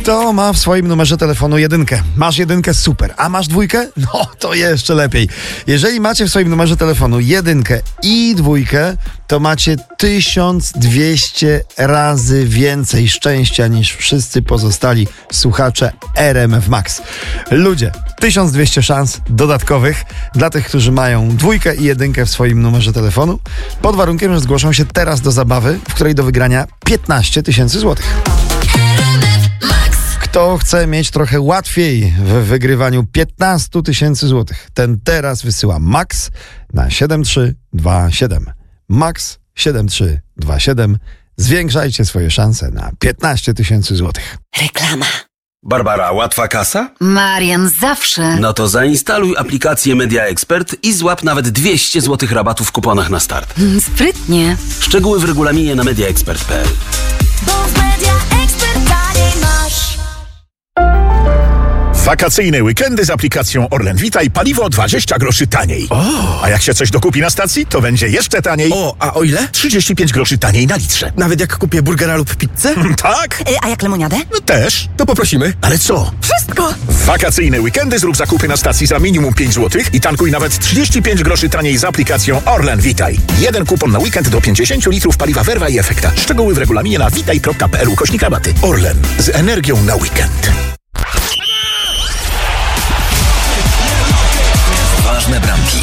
Kto ma w swoim numerze telefonu jedynkę? Masz jedynkę? Super. A masz dwójkę? No to jeszcze lepiej. Jeżeli macie w swoim numerze telefonu jedynkę i dwójkę, to macie 1200 razy więcej szczęścia niż wszyscy pozostali słuchacze RMF Max. Ludzie, 1200 szans dodatkowych dla tych, którzy mają dwójkę i jedynkę w swoim numerze telefonu, pod warunkiem, że zgłoszą się teraz do zabawy, w której do wygrania 15 000 złotych. Kto chce mieć trochę łatwiej w wygrywaniu 15 000 złotych, ten teraz wysyła MAX na 7327. MAX 7327. Zwiększajcie swoje szanse na 15 000 złotych. Reklama. Barbara, łatwa kasa? Marian, zawsze. No to zainstaluj aplikację Media Expert i złap nawet 200 zł rabatu w kuponach na start. Sprytnie. Szczegóły w regulaminie na mediaexpert.pl. Bo w Media Expert taniej masz. Wakacyjne weekendy z aplikacją Orlen Witaj, paliwo 20 groszy taniej. A jak się coś dokupi na stacji, to będzie jeszcze taniej. A o ile? 35 groszy taniej na litrze. Nawet jak kupię burgera lub pizzę? Tak? A jak lemoniadę? No też. To poprosimy. Ale co? Wszystko! W wakacyjne weekendy zrób zakupy na stacji za minimum 5 zł i tankuj nawet 35 groszy taniej z aplikacją Orlen Witaj. Jeden kupon na weekend do 50 litrów paliwa Verva i Efekta. Szczegóły w regulaminie na witaj.pl/rabaty. Orlen. Z energią na weekend. Ważne bramki.